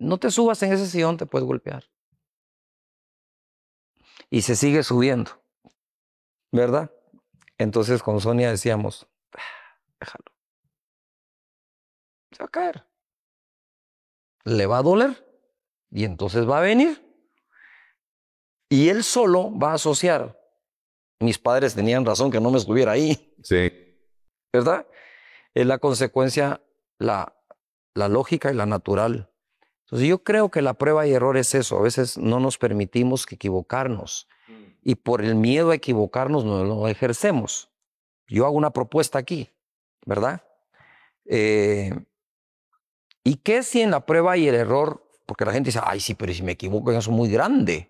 no te subas en ese sillón, te puedes golpear. Y se sigue subiendo, ¿verdad? Entonces con Sonia decíamos, déjalo, se va a caer. Le va a doler y entonces va a venir. Y él solo va a asociar. Mis padres tenían razón que no me estuviera ahí. Sí. ¿Verdad? Es la consecuencia, la lógica y la natural. Entonces yo creo que la prueba y error es eso. A veces no nos permitimos que equivocarnos. Y por el miedo a equivocarnos no lo ejercemos. Yo hago una propuesta aquí, ¿verdad? ¿Y qué si en la prueba y el error? Porque la gente dice, ay, sí, pero si me equivoco en eso es muy grande.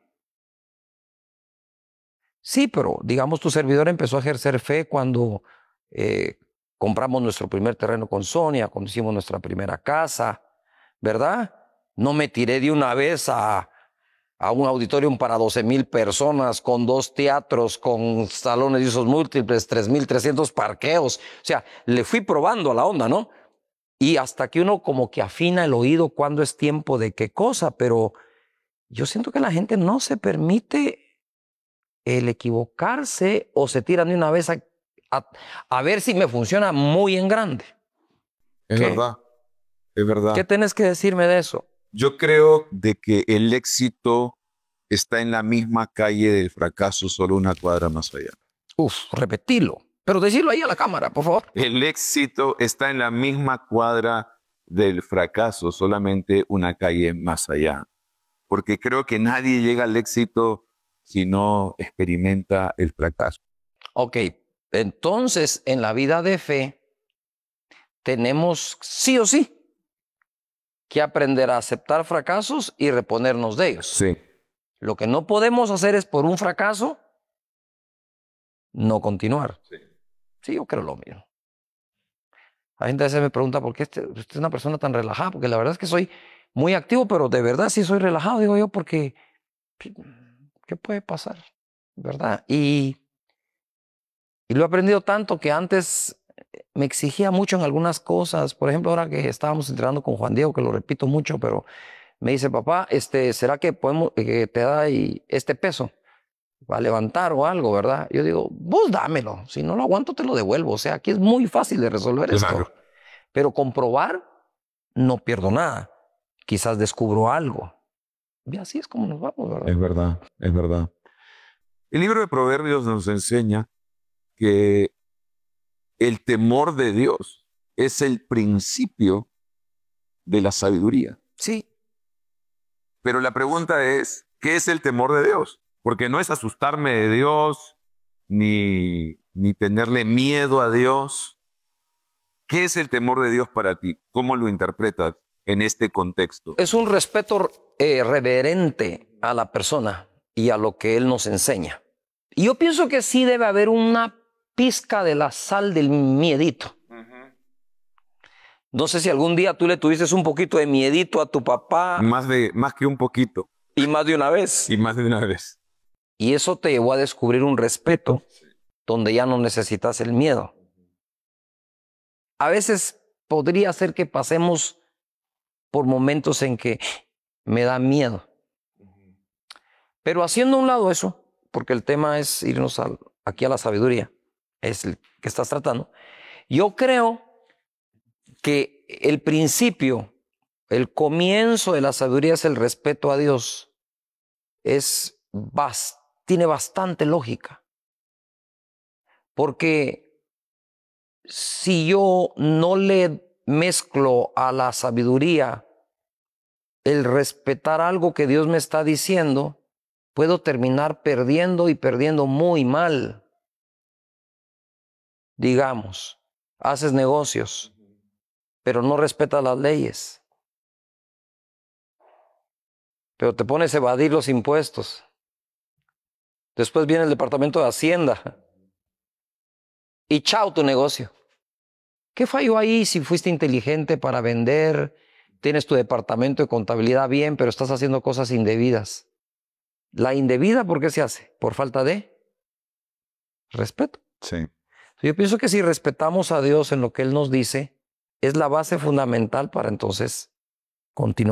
Sí, pero digamos tu servidor empezó a ejercer fe cuando compramos nuestro primer terreno con Sonia, cuando hicimos nuestra primera casa, ¿verdad? No me tiré de una vez a un auditorium para 12,000 personas, con 2 teatros, con salones de usos múltiples, 3,300 parqueos. O sea, le fui probando a la onda, ¿no? Y hasta que uno como que afina el oído cuando es tiempo de qué cosa, pero yo siento que la gente no se permite el equivocarse o se tiran de una vez a ver si me funciona muy en grande. Es ¿Qué? verdad, es verdad. ¿Qué tenés que decirme de eso? Yo creo de que el éxito está en la misma calle del fracaso, solo una cuadra más allá. Repetilo. Pero decirlo ahí a la cámara, por favor. El éxito está en la misma cuadra del fracaso, solamente una calle más allá. Porque creo que nadie llega al éxito si no experimenta el fracaso. Ok, entonces en la vida de fe tenemos sí o sí que aprender a aceptar fracasos y reponernos de ellos. Sí. Lo que no podemos hacer es por un fracaso no continuar. Sí, yo creo lo mismo. La gente a veces me pregunta por qué usted es una persona tan relajada, porque la verdad es que soy muy activo, pero de verdad sí soy relajado, digo yo, porque ¿qué puede pasar? ¿Verdad? Y lo he aprendido tanto que antes me exigía mucho en algunas cosas. Por ejemplo, ahora que estábamos entrenando con Juan Diego, que lo repito mucho, pero me dice, papá, ¿será que podemos, que te da este peso para levantar o algo, verdad? Yo digo, vos dámelo, si no lo aguanto te lo devuelvo. O sea, aquí es muy fácil de resolver esto. Pero comprobar, no pierdo nada. Quizás descubro algo. Y así es como nos vamos, ¿verdad? Es verdad, es verdad. El libro de Proverbios nos enseña que el temor de Dios es el principio de la sabiduría. Sí. Pero la pregunta es, ¿qué es el temor de Dios? Porque no es asustarme de Dios, ni tenerle miedo a Dios. ¿Qué es el temor de Dios para ti? ¿Cómo lo interpretas en este contexto? Es un respeto reverente a la persona y a lo que Él nos enseña. Y yo pienso que sí debe haber una pizca de la sal del miedito. No sé si algún día tú le tuviste un poquito de miedito a tu papá. Más que un poquito. Y más de una vez. Y más de una vez. Y eso te llevó a descubrir un respeto donde ya no necesitas el miedo. A veces podría ser que pasemos por momentos en que me da miedo. Pero haciendo a un lado eso, porque el tema es irnos aquí a la sabiduría, es el que estás tratando, yo creo que el principio, el comienzo de la sabiduría es el respeto a Dios. Tiene bastante lógica. Porque si yo no le mezclo a la sabiduría el respetar algo que Dios me está diciendo, puedo terminar perdiendo y perdiendo muy mal. Digamos, haces negocios, pero no respetas las leyes. Pero te pones a evadir los impuestos. Después viene el departamento de Hacienda y chao tu negocio. ¿Qué falló ahí si fuiste inteligente para vender? Tienes tu departamento de contabilidad bien, pero estás haciendo cosas indebidas. La indebida, ¿por qué se hace? Por falta de respeto. Sí. Yo pienso que si respetamos a Dios en lo que Él nos dice, es la base fundamental para entonces continuar.